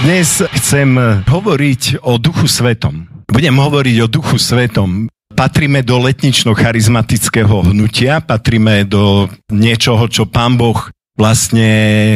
Dnes chcem hovoriť o Duchu Svetom. Budem hovoriť o Duchu Svetom. Patríme do letnično-charizmatického hnutia, patríme do niečoho, čo Pán Boh vlastne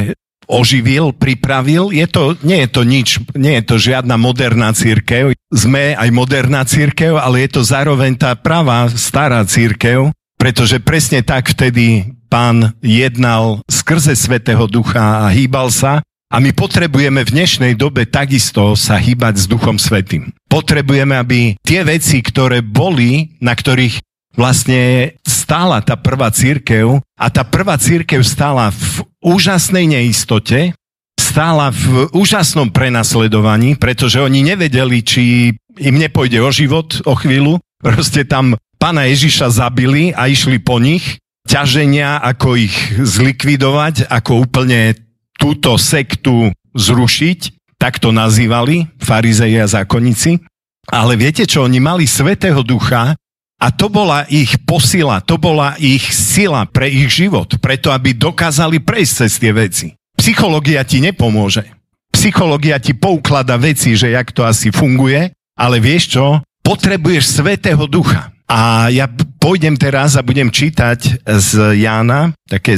oživil, pripravil. Nie je to nič, nie je to žiadna moderná cirkev. Sme aj moderná cirkev, ale je to zároveň tá pravá, stará cirkev, pretože presne tak vtedy Pán jednal skrze Svätého Ducha a hýbal sa. A my potrebujeme v dnešnej dobe takisto sa hýbať s Duchom Svätým. Potrebujeme, aby tie veci, ktoré boli, na ktorých vlastne stála tá prvá cirkev, a tá prvá cirkev stála v úžasnej neistote, stála v úžasnom prenasledovaní, pretože oni nevedeli, či im nepôjde o život o chvíľu. Proste tam Pána Ježiša zabili a išli po nich. Ťaženia, ako ich zlikvidovať, ako úplne túto sektu zrušiť, tak to nazývali farizei a zákonníci. Ale viete čo, oni mali Svätého Ducha a to bola ich posila, to bola ich sila pre ich život, preto aby dokázali prejsť cez tie veci. Psychológia ti nepomôže. Psychológia ti pouklada veci, že jak to asi funguje, ale vieš čo, potrebuješ Svätého Ducha. A ja pôjdem teraz a budem čítať z Jána, také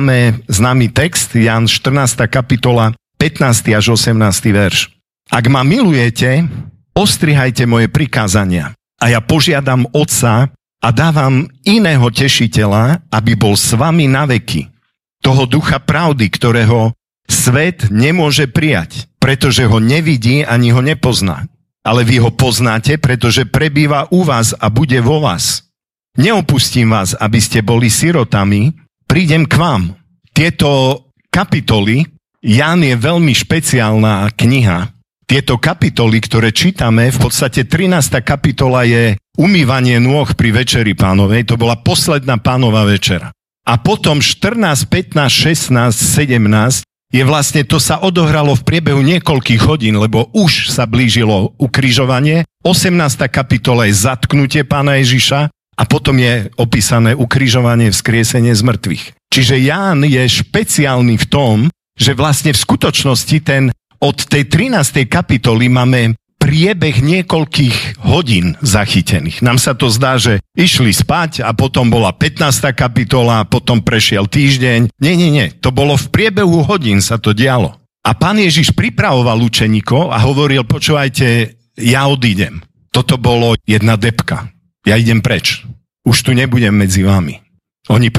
známy text, Ján 14. kapitola, 15. až 18. verš. Ak ma milujete, ostrihajte moje prikázania. A ja požiadam Otca a dávam iného tešiteľa, aby bol s vami na veky. Toho Ducha pravdy, ktorého svet nemôže prijať, pretože ho nevidí ani ho nepozná. Ale vy ho poznáte, pretože prebýva u vás a bude vo vás. Neopustím vás, aby ste boli sirotami, prídem k vám. Tieto kapitoly, Ján je veľmi špeciálna kniha. Tieto kapitoly, ktoré čítame, v podstate 13. kapitola je umývanie nôh pri Večeri Pánovej, to bola posledná Pánova večera. A potom 14, 15, 16, 17 je vlastne, to sa odohralo v priebehu niekoľkých hodín, lebo už sa blížilo ukrižovanie. 18. kapitola je zatknutie Pána Ježiša a potom je opísané ukrižovanie, vzkriesenie z mŕtvych. Čiže Ján je špeciálny v tom, že vlastne v skutočnosti od tej 13. kapitoly máme priebeh niekoľkých hodín zachytených. Nám sa to zdá, že išli spať a potom bola 15. kapitola a potom prešiel týždeň. Nie. To bolo v priebehu hodín sa to dialo. A Pán Ježiš pripravoval učeníkov a hovoril, počúvajte, ja odídem. Toto bolo jedna debka. Ja idem preč. Už tu nebudem medzi vami. Oni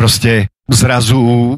zrazu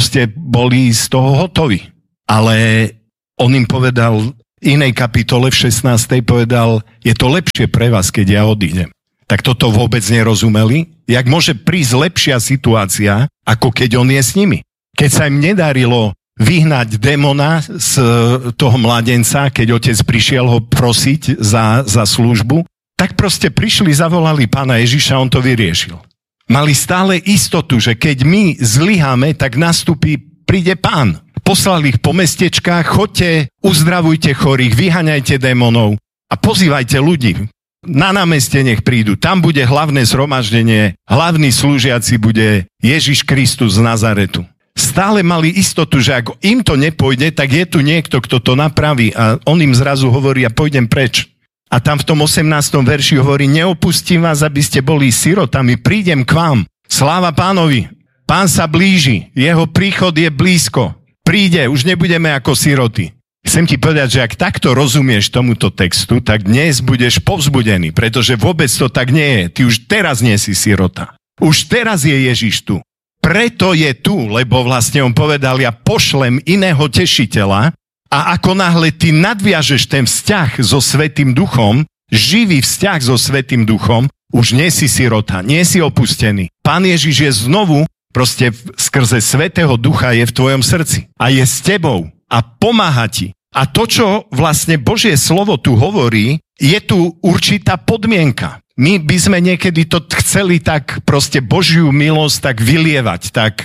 boli z toho hotoví. Ale on im povedal, inej kapitole v 16. povedal, je to lepšie pre vás, keď ja odídem. Tak toto vôbec nerozumeli. Jak môže prísť lepšia situácia, ako keď on je s nimi. Keď sa im nedarilo vyhnať démona z toho mladenca, keď otec prišiel ho prosiť za službu, tak proste prišli, zavolali Pána Ježiša, on to vyriešil. Mali stále istotu, že keď my zlyháme, tak príde Pán. Poslali ich po mestečkách, choďte, uzdravujte chorých, vyhaňajte démonov a pozývajte ľudí. Na námestie nech prídu, tam bude hlavné zhromaždenie, hlavný slúžiaci bude Ježiš Kristus z Nazaretu. Stále mali istotu, že ak im to nepôjde, tak je tu niekto, kto to napraví a on im zrazu hovorí, ja pôjdem preč. A tam v tom 18. verši hovorí, neopustím vás, aby ste boli sirotami, prídem k vám. Sláva Pánovi, Pán sa blíži, jeho príchod je blízko. Príde, už nebudeme ako siroty. Chcem ti povedať, že ak takto rozumieš tomuto textu, tak dnes budeš povzbudený, pretože vôbec to tak nie je. Ty už teraz nie si sirota. Už teraz je Ježiš tu. Preto je tu, lebo vlastne on povedal, ja pošlem iného tešiteľa a ako náhle ty nadviažeš ten vzťah so Svätým Duchom, živý vzťah so Svätým Duchom, už nie si sirota, nie si opustený. Pán Ježiš je znovu skrze Svätého Ducha je v tvojom srdci a je s tebou a pomáha ti. A to, čo vlastne Božie slovo tu hovorí, je tu určitá podmienka. My by sme niekedy to chceli tak Božiu milosť tak vylievať, tak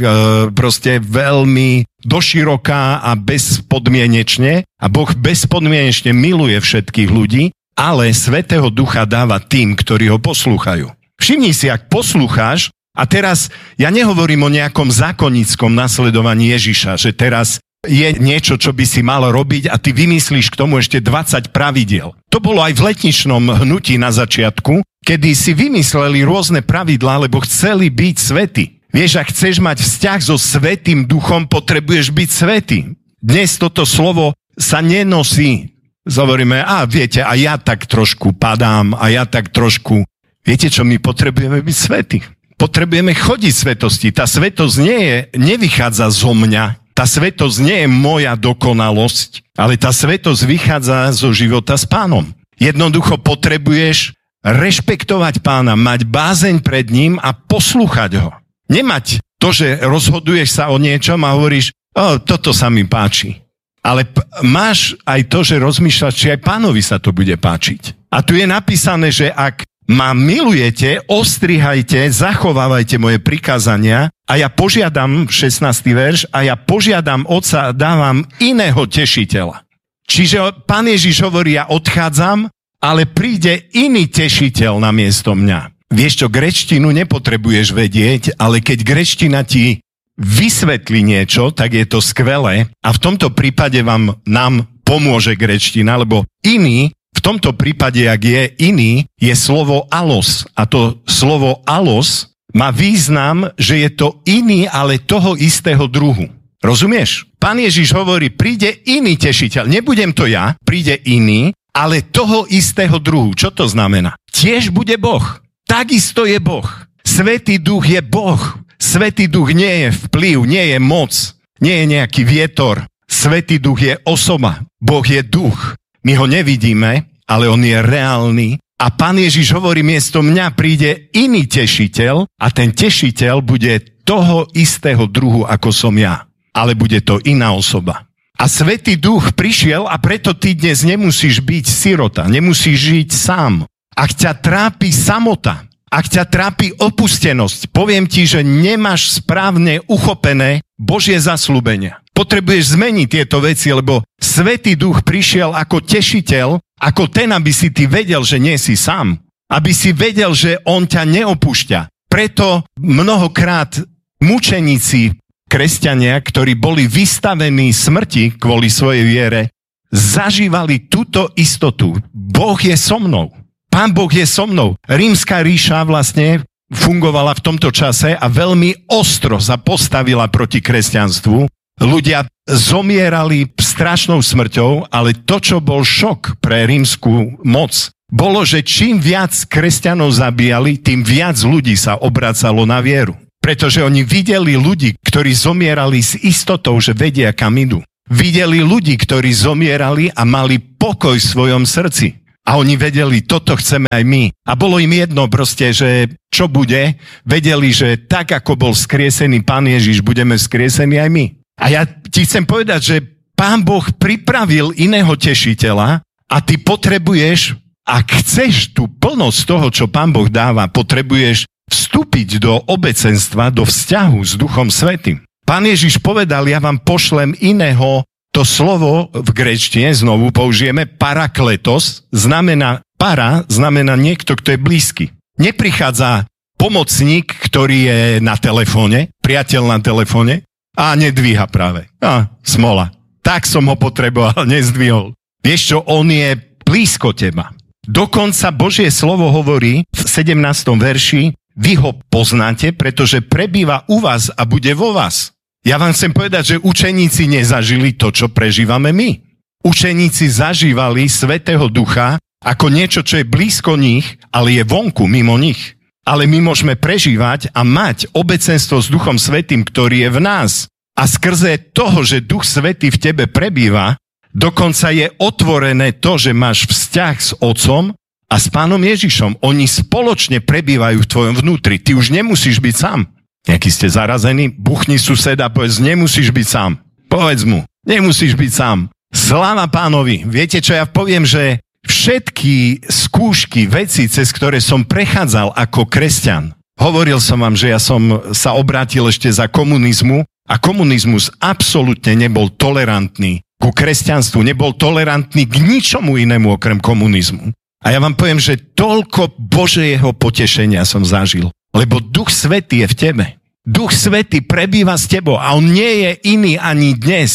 veľmi doširoká a bezpodmienečne. A Boh bezpodmienečne miluje všetkých ľudí, ale Svätého Ducha dáva tým, ktorí ho poslúchajú. Všimni si, ak poslúcháš. A teraz ja nehovorím o nejakom zákonníckom nasledovaní Ježiša, že teraz je niečo, čo by si mal robiť a ty vymyslíš k tomu ešte 20 pravidiel. To bolo aj v letničnom hnutí na začiatku, kedy si vymysleli rôzne pravidlá, lebo chceli byť svätí. Vieš, ak chceš mať vzťah so Svätým Duchom, potrebuješ byť svätý. Dnes toto slovo sa nenosí. Hovoríme, viete, a ja tak trošku padám, a ja tak trošku... Viete čo, my potrebujeme byť svätí. Potrebujeme chodiť svetosti. Tá svetosť nevychádza zo mňa. Tá svetosť nie je moja dokonalosť, ale tá svetosť vychádza zo života s Pánom. Jednoducho potrebuješ rešpektovať Pána, mať bázeň pred ním a poslúchať ho. Nemať to, že rozhoduješ sa o niečom a hovoríš, toto sa mi páči. Ale máš aj to, že rozmýšľaš, či aj Pánovi sa to bude páčiť. A tu je napísané, že ak ma milujete, ostrihajte, zachovávajte moje prikázania a ja požiadam, 16. verš, a ja požiadam Otca, dávam iného tešiteľa. Čiže Pán Ježiš hovorí, ja odchádzam, ale príde iný tešiteľ namiesto mňa. Vieš čo, gréčtinu nepotrebuješ vedieť, ale keď gréčtina ti vysvetlí niečo, tak je to skvelé a v tomto prípade nám pomôže gréčtina, lebo iný, v tomto prípade, ak je iný, je slovo alos. A to slovo alos má význam, že je to iný, ale toho istého druhu. Rozumieš? Pán Ježiš hovorí, príde iný tešiteľ. Nebudem to ja, príde iný, ale toho istého druhu. Čo to znamená? Tiež bude Boh. Takisto je Boh. Svätý Duch je Boh. Svätý Duch nie je vplyv, nie je moc, nie je nejaký vietor. Svätý Duch je osoba. Boh je duch. My ho nevidíme, ale on je reálny. A Pán Ježiš hovorí, miesto mňa príde iný tešiteľ a ten tešiteľ bude toho istého druhu, ako som ja. Ale bude to iná osoba. A Svätý Duch prišiel a preto ty dnes nemusíš byť sirota, nemusíš žiť sám. Ak ťa trápi samota, ak ťa trápi opustenosť, poviem ti, že nemáš správne uchopené Božie zasľúbenia. Potrebuješ zmeniť tieto veci, lebo Svätý Duch prišiel ako tešiteľ, ako ten, aby si ty vedel, že nie si sám. Aby si vedel, že on ťa neopúšťa. Preto mnohokrát mučeníci, kresťania, ktorí boli vystavení smrti kvôli svojej viere, zažívali túto istotu. Boh je so mnou. Pán Boh je so mnou. Rímska ríša vlastne fungovala v tomto čase a veľmi ostro sa postavila proti kresťanstvu. Ľudia zomierali strašnou smrťou, ale to, čo bol šok pre rímsku moc, bolo, že čím viac kresťanov zabíjali, tým viac ľudí sa obracalo na vieru. Pretože oni videli ľudí, ktorí zomierali s istotou, že vedia, kam idú. Videli ľudí, ktorí zomierali a mali pokoj v svojom srdci. A oni vedeli, toto chceme aj my. A bolo im jedno proste, že čo bude. Vedeli, že tak, ako bol skriesený Pán Ježiš, budeme skriesení aj my. A ja ti chcem povedať, že Pán Boh pripravil iného tešiteľa a ty potrebuješ, ak chceš tú plnosť toho, čo Pán Boh dáva, potrebuješ vstúpiť do obecenstva, do vzťahu s Duchom Svätým. Pán Ježiš povedal, ja vám pošlem iného. To slovo v gréčtine, znovu použijeme, parakletos, znamená niekto, kto je blízky. Neprichádza pomocník, ktorý je na telefóne, priateľ na telefóne a nedvíha práve. Smola. Tak som ho potreboval, nezdvihol. Vieš čo, on je blízko teba. Dokonca Božie slovo hovorí v 17. verši, vy ho poznáte, pretože prebýva u vás a bude vo vás. Ja vám chcem povedať, že učeníci nezažili to, čo prežívame my. Učeníci zažívali Svätého Ducha ako niečo, čo je blízko nich, ale je vonku, mimo nich. Ale my môžeme prežívať a mať obecenstvo s Duchom Svätým, ktorý je v nás. A skrze toho, že Duch Svätý v tebe prebýva, dokonca je otvorené to, že máš vzťah s Otcom a s Pánom Ježišom. Oni spoločne prebývajú v tvojom vnútri. Ty už nemusíš byť sám. Nejaký ste zarazení, buchni suseda, povedz, nemusíš byť sám. Povedz mu, nemusíš byť sám. Sláva Pánovi. Viete, čo ja poviem, že všetky skúšky, veci, cez ktoré som prechádzal ako kresťan, hovoril som vám, že ja som sa obrátil ešte za komunizmu a komunizmus absolútne nebol tolerantný ku kresťanstvu, nebol tolerantný k ničomu inému okrem komunizmu. A ja vám poviem, že toľko Božieho potešenia som zažil. Lebo Duch Svätý je v tebe. Duch Svätý prebýva s tebou a on nie je iný ani dnes.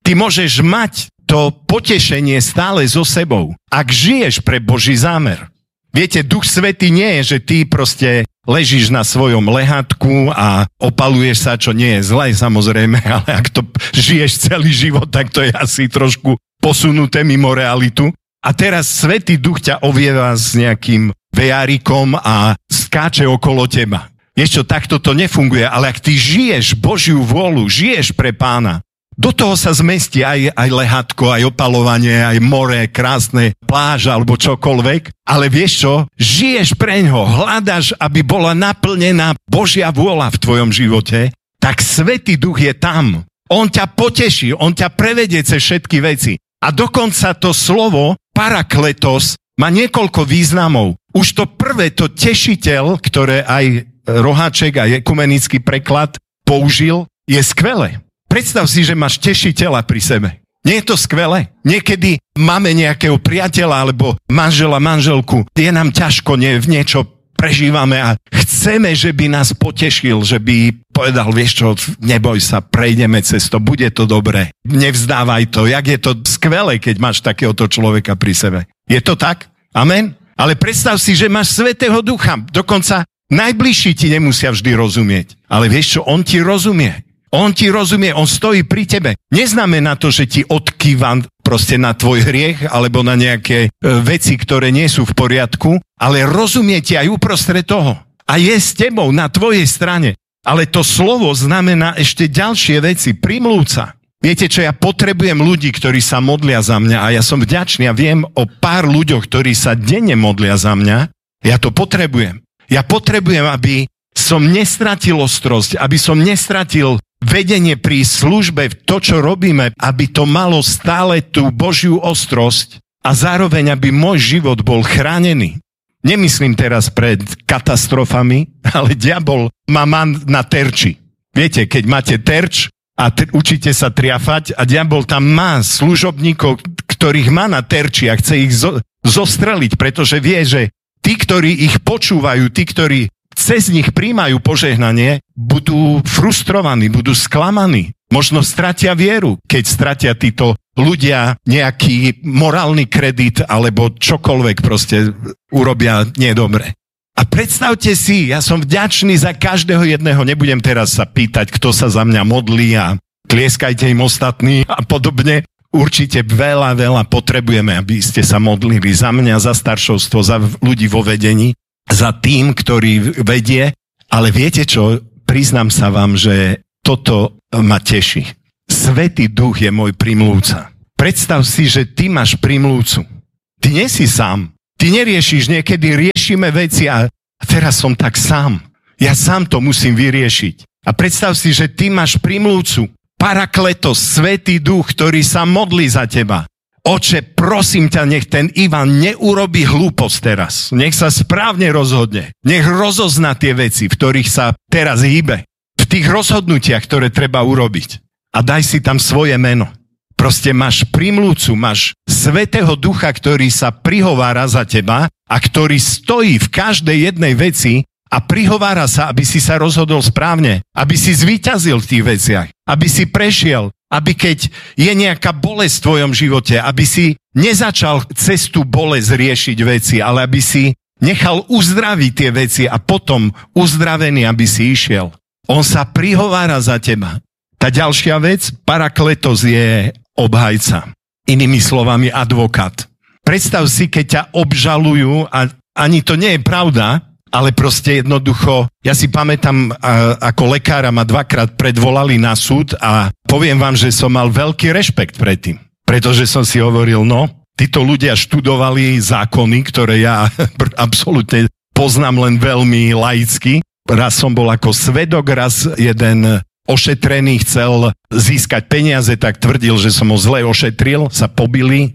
Ty môžeš mať to potešenie stále so sebou, ak žiješ pre Boží zámer. Viete, Duch Svätý nie je, že ty proste ležíš na svojom lehátku a opaluješ sa, čo nie je zlé, samozrejme, ale ak to žiješ celý život, tak to je asi trošku posunuté mimo realitu. A teraz Svätý Duch ťa ovieva s nejakým vejárikom a skáče okolo teba. Vieš čo, takto to nefunguje, ale ak ty žiješ Božiu vôľu, žiješ pre Pána, do toho sa zmestí aj lehátko, aj opalovanie, aj more, krásne pláža alebo čokoľvek. Ale vieš čo? Žiješ preňho, hľadaš, aby bola naplnená Božia vôľa v tvojom živote, tak Svätý Duch je tam. On ťa poteší, on ťa prevedie cez všetky veci. A dokonca to slovo parakletos má niekoľko významov. Už to prvé, to tešiteľ, ktoré aj Roháček, aj ekumenický preklad použil, je skvelé. Predstav si, že máš tešiteľa pri sebe. Nie je to skvelé? Niekedy máme nejakého priateľa alebo manžela, manželku. Je nám ťažko, v niečo prežívame a chceme, že by nás potešil, že by povedal, vieš čo, neboj sa, prejdeme cez to, bude to dobré. Nevzdávaj to. Jak je to skvelé, keď máš takéhoto človeka pri sebe. Je to tak? Amen? Ale predstav si, že máš Svätého Ducha. Dokonca najbližší ti nemusia vždy rozumieť. Ale vieš čo, on ti rozumie. On ti rozumie, on stojí pri tebe. Neznamená to, že ti odkýva proste na tvoj hriech alebo na nejaké veci, ktoré nie sú v poriadku, ale rozumie ti aj uprostred toho. A je s tebou na tvojej strane. Ale to slovo znamená ešte ďalšie veci. Primlúca. Viete čo, ja potrebujem ľudí, ktorí sa modlia za mňa a ja som vďačný a viem o pár ľuďoch, ktorí sa denne modlia za mňa. Ja to potrebujem. Ja potrebujem, aby som nestratil ostrosť, aby som nestratil vedenie pri službe, to, čo robíme, aby to malo stále tú Božiu ostrosť a zároveň, aby môj život bol chránený. Nemyslím teraz pred katastrofami, ale diabol má na terči. Viete, keď máte terč a učíte sa triafať a diabol tam má služobníkov, ktorých má na terči a chce ich zostreliť, pretože vie, že tí, ktorí ich počúvajú, tí, ktorí cez nich príjmajú požehnanie, budú frustrovaní, budú sklamaní. Možno stratia vieru, keď stratia títo ľudia nejaký morálny kredit alebo čokoľvek proste urobia nedobre. A predstavte si, ja som vďačný za každého jedného, nebudem teraz sa pýtať, kto sa za mňa modlí a tlieskajte im ostatní a podobne. Určite veľa potrebujeme, aby ste sa modlili za mňa, za staršovstvo, za ľudí vo vedení, za tým, ktorý vedie, ale viete čo, priznám sa vám, že toto ma teší. Svätý Duch je môj primlúca. Predstav si, že ty máš primlúcu. Ty nie si sám. Ty neriešiš, niekedy riešime veci a teraz som tak sám. Ja sám to musím vyriešiť. A predstav si, že ty máš primlúcu. Parakletos, Svätý Duch, ktorý sa modlí za teba. Oče, prosím ťa, nech ten Ivan neurobí hlúposť teraz. Nech sa správne rozhodne. Nech rozozná tie veci, v ktorých sa teraz hýbe. V tých rozhodnutiach, ktoré treba urobiť. A daj si tam svoje meno. Proste máš primlúcu, máš Svätého Ducha, ktorý sa prihovára za teba a ktorý stojí v každej jednej veci a prihovára sa, aby si sa rozhodol správne, aby si zvíťazil v tých veciach, aby si prešiel, aby keď je nejaká bolesť v tvojom živote, aby si nezačal cez tú bolesť riešiť veci, ale aby si nechal uzdraviť tie veci a potom uzdravený, aby si išiel. On sa prihovára za teba. Tá ďalšia vec, parakletos je obhajca. Inými slovami advokát. Predstav si, keď ťa obžalujú a ani to nie je pravda, ale proste jednoducho, ja si pamätám, ako lekára ma 2-krát predvolali na súd a poviem vám, že som mal veľký rešpekt pred tým. Pretože som si hovoril, no, títo ľudia študovali zákony, ktoré ja absolútne poznám len veľmi laicky. Raz som bol ako svedok, raz jeden ošetrený chcel získať peniaze, tak tvrdil, že som ho zle ošetril, sa pobili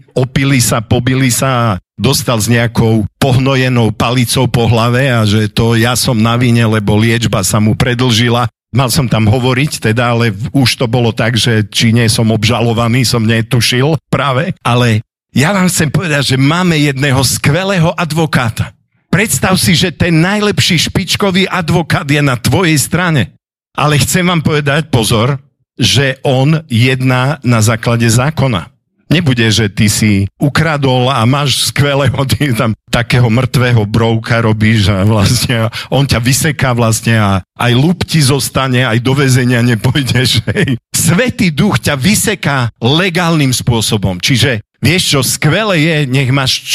sa a dostal s nejakou pohnojenou palicou po hlave a že to ja som na vine, lebo liečba sa mu predlžila. Mal som tam hovoriť, teda, ale už to bolo tak, že či nie som obžalovaný, som netušil práve. Ale ja vám chcem povedať, že máme jedného skvelého advokáta. Predstav si, že ten najlepší špičkový advokát je na tvojej strane. Ale chcem vám povedať, pozor, že on jedná na základe zákona. Nebude, že ty si ukradol a máš skvelého, ty tam takého mŕtvého brouka robíš a vlastne on ťa vyseká vlastne a aj ľub ti zostane, aj do väzenia nepôjdeš. Hej. Svätý Duch ťa vyseká legálnym spôsobom. Čiže vieš čo, skvelé je, nech máš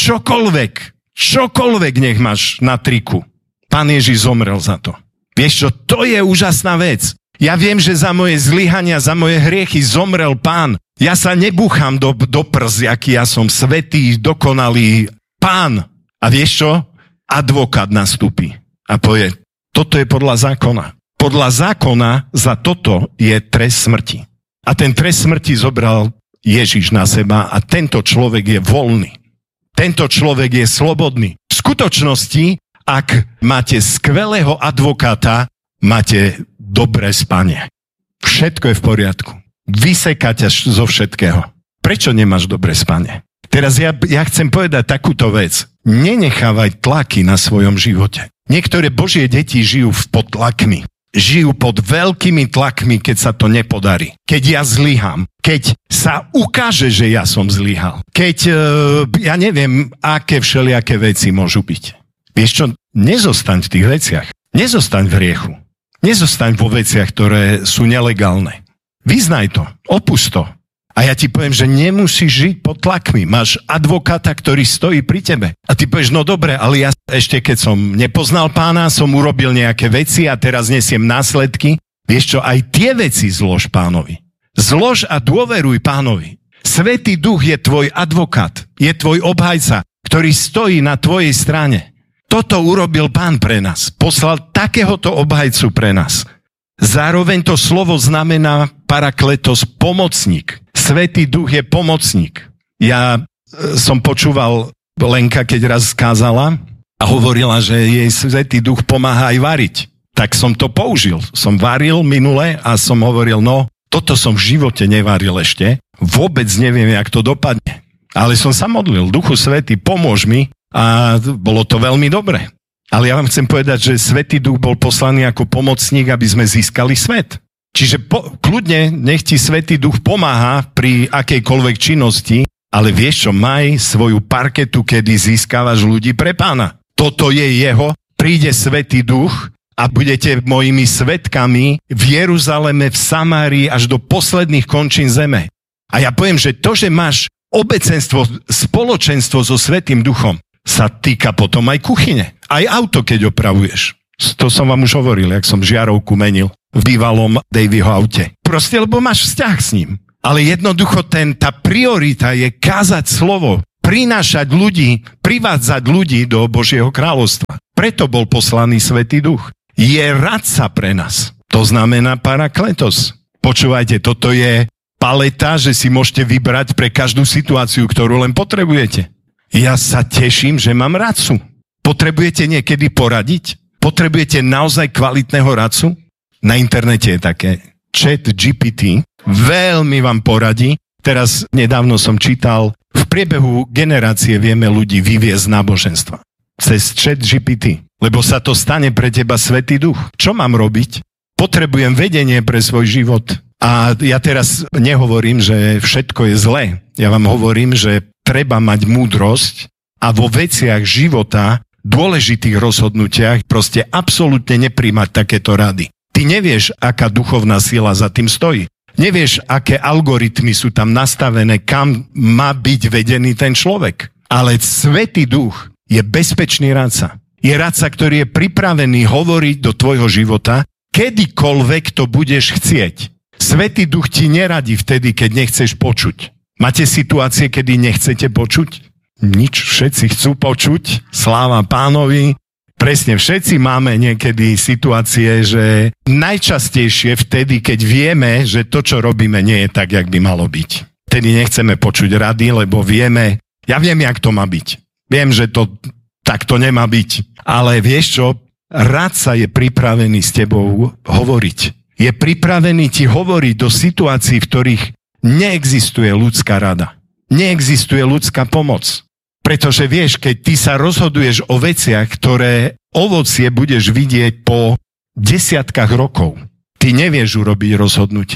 čokoľvek nech máš na triku. Pán Ježiš zomrel za to. Vieš čo, to je úžasná vec. Ja viem, že za moje zlyhania, za moje hriechy zomrel Pán. Ja sa nebúcham do prs, aký ja som svätý, dokonalý Pán. A vieš čo? Advokát nastúpi a povie, toto je podľa zákona. Podľa zákona za toto je trest smrti. A ten trest smrti zobral Ježiš na seba a tento človek je voľný. Tento človek je slobodný. V skutočnosti, ak máte skvelého advokáta, máte dobré spanie. Všetko je v poriadku. Vyseká ťa zo všetkého. Prečo nemáš dobré spanie? Teraz ja chcem povedať takúto vec. Nenechávaj tlaky na svojom živote. Niektoré Božie deti žijú pod tlakmi. Žijú pod veľkými tlakmi, keď sa to nepodarí. Keď ja zlyhám. Keď sa ukáže, že ja som zlyhal. Keď, ja neviem, aké všelijaké veci môžu byť. Vieš čo? Nezostaň v tých veciach. Nezostaň v hriechu. Nezostaň vo veciach, ktoré sú nelegálne. Vyznaj to, opusť to. A ja ti poviem, že nemusíš žiť pod tlakmi. Máš advokáta, ktorý stojí pri tebe. A ty povieš, no dobre, ale ja ešte keď som nepoznal Pána, som urobil nejaké veci a teraz nesiem následky. Vieš čo, aj tie veci zlož Pánovi. Zlož a dôveruj Pánovi. Svätý Duch je tvoj advokát, je tvoj obhajca, ktorý stojí na tvojej strane. Toto urobil Pán pre nás. Poslal takéhoto obhajcu pre nás. Zároveň to slovo znamená parakletos, pomocník. Svätý Duch je pomocník. Ja som počúval Lenka, keď raz kázala a hovorila, že jej Svätý Duch pomáha aj variť. Tak som to použil. Som varil minule a som hovoril, no, toto som v živote nevaril ešte. Vôbec neviem, jak to dopadne. Ale som sa modlil, Duchu Svätý, pomôž mi a bolo to veľmi dobre. Ale ja vám chcem povedať, že Svätý Duch bol poslaný ako pomocník, aby sme získali svet. Čiže kľudne nech ti Svätý Duch pomáha pri akejkoľvek činnosti, ale vieš čo, maj svoju parketu, kedy získavaš ľudí pre Pána. Toto je jeho, príde Svätý Duch a budete mojimi svedkami v Jeruzaleme, v Samárii až do posledných končín zeme. A ja poviem, že to, že máš obecenstvo, spoločenstvo so Svätým Duchom, sa týka potom aj kuchyne. Aj auto, keď opravuješ. To som vám už hovoril, jak som žiarovku menil v bývalom Davyho aute. Proste, lebo máš vzťah s ním. Ale jednoducho tá priorita je kázať slovo, prinášať ľudí, privádzať ľudí do Božieho kráľovstva. Preto bol poslaný Svätý Duch. Je radca pre nás. To znamená parakletos. Počúvajte, toto je paleta, že si môžete vybrať pre každú situáciu, ktorú len potrebujete. Ja sa teším, že mám radcu. Potrebujete niekedy poradiť? Potrebujete naozaj kvalitného radcu? Na internete je také ChatGPT. Veľmi vám poradí. Teraz nedávno som čítal, v priebehu generácie vieme ľudí vyviesť z náboženstva. Cez ChatGPT. Lebo sa to stane pre teba Svätý Duch. Čo mám robiť? Potrebujem vedenie pre svoj život. A ja teraz nehovorím, že všetko je zlé. Ja vám hovorím, že treba mať múdrosť a vo veciach života, dôležitých rozhodnutiach, proste absolútne nepríjmať takéto rady. Ty nevieš, aká duchovná sila za tým stojí. Nevieš, aké algoritmy sú tam nastavené, kam má byť vedený ten človek. Ale Svätý Duch je bezpečný radca. Je radca, ktorý je pripravený hovoriť do tvojho života, kedykoľvek to budeš chcieť. Svätý Duch ti neradí vtedy, keď nechceš počuť. Máte situácie, kedy nechcete počuť? Nič, všetci chcú počuť. Sláva Pánovi. Presne, všetci máme niekedy situácie, že najčastejšie vtedy, keď vieme, že to, čo robíme, nie je tak, jak by malo byť. Vtedy nechceme počuť rady, lebo vieme, ja viem, jak to má byť. Viem, že to takto nemá byť. Ale vieš čo? Radca je pripravený s tebou hovoriť. Je pripravený ti hovoriť do situácií, v ktorých neexistuje ľudská rada. Neexistuje ľudská pomoc. Pretože vieš, keď ty sa rozhoduješ o veciach, ktoré ovocie budeš vidieť po desiatkách rokov, ty nevieš urobiť rozhodnutie.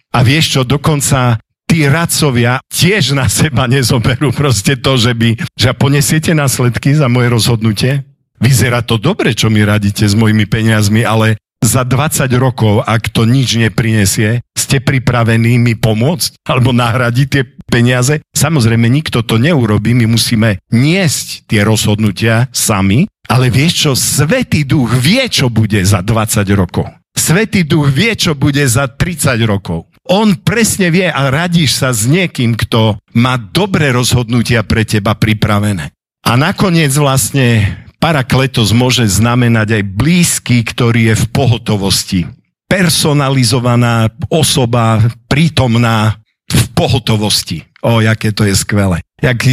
A vieš čo, dokonca tí radcovia tiež na seba nezoberú proste to, že ponesiete následky za moje rozhodnutie. Vyzerá to dobre, čo mi radíte s mojimi peniazmi, ale za 20 rokov, ak to nič neprinesie, ste pripravení mi pomôcť alebo nahradiť tie peniaze? Samozrejme, nikto to neurobí, my musíme niesť tie rozhodnutia sami, ale vieš čo, Svätý Duch vie, čo bude za 20 rokov. Svätý Duch vie, čo bude za 30 rokov. On presne vie a radíš sa s niekým, kto má dobré rozhodnutia pre teba pripravené. A nakoniec vlastne parakletos môže znamenať aj blízky, ktorý je v pohotovosti. Personalizovaná osoba, prítomná v pohotovosti. Jaké to je skvelé. Jaký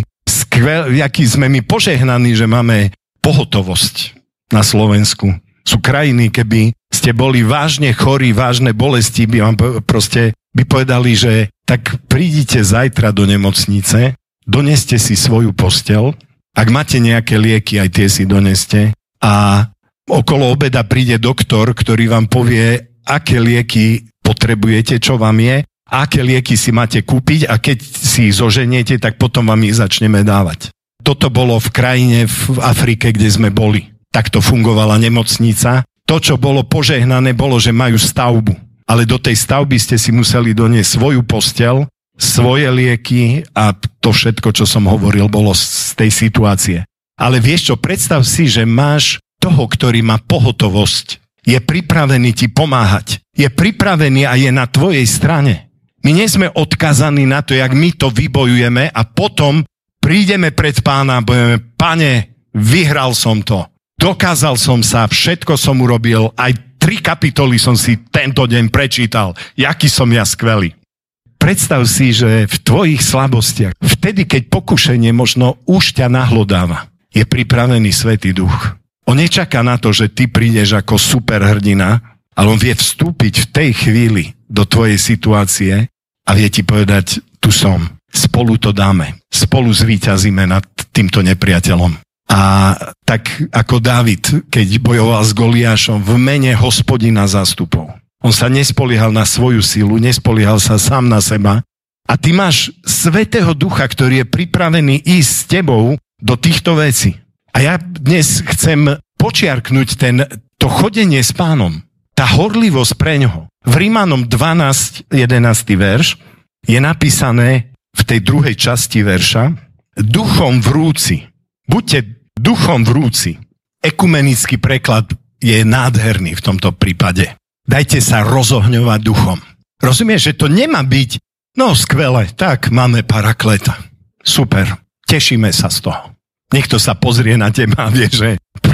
sme my požehnaní, že máme pohotovosť na Slovensku. Sú krajiny, keby ste boli vážne chorí, vážne bolesti, by vám by povedali, že tak prídite zajtra do nemocnice, doneste si svoju posteľ. Ak máte nejaké lieky, aj tie si doneste a okolo obeda príde doktor, ktorý vám povie, aké lieky potrebujete, čo vám je, a aké lieky si máte kúpiť a keď si ich zoženiete, tak potom vám ich začneme dávať. Toto bolo v krajine v Afrike, kde sme boli. Takto fungovala nemocnica. To, čo bolo požehnané, bolo, že majú stavbu. Ale do tej stavby ste si museli doniesť svoju posteľ, svoje lieky a to všetko, čo som hovoril, bolo z tej situácie. Ale vieš čo, predstav si, že máš toho, ktorý má pohotovosť. Je pripravený ti pomáhať. Je pripravený a je na tvojej strane. My nie sme odkazaní na to, jak my to vybojujeme a potom prídeme pred Pána a budeme, Pane, vyhral som to. Dokázal som sa, všetko som urobil, aj 3 kapitoly som si tento deň prečítal. Jaký som ja skvelý. Predstav si, že v tvojich slabostiach, vtedy, keď pokušenie možno už ťa nahlodáva, je pripravený Svätý Duch. On nečaká na to, že ty prídeš ako superhrdina, ale on vie vstúpiť v tej chvíli do tvojej situácie a vie ti povedať, tu som, spolu to dáme, spolu zvíťazíme nad týmto nepriateľom. A tak ako Dávid, keď bojoval s Goliášom v mene Hospodina zástupov. On sa nespoliehal na svoju silu, nespoliehal sa sám na seba. A ty máš Svätého Ducha, ktorý je pripravený ísť s tebou do týchto vecí. A ja dnes chcem počiarknúť to chodenie s Pánom. Tá horlivosť pre ňoho. V Rímanom 12, 11. verš je napísané v tej druhej časti verša duchom vrúci. Buďte duchom vrúci. Ekumenický preklad je nádherný v tomto prípade. Dajte sa rozohňovať duchom. Rozumieš, že to nemá byť, no skvelé, tak máme parakleta. Super, tešíme sa z toho. Niekto sa pozrie na teba a vie, že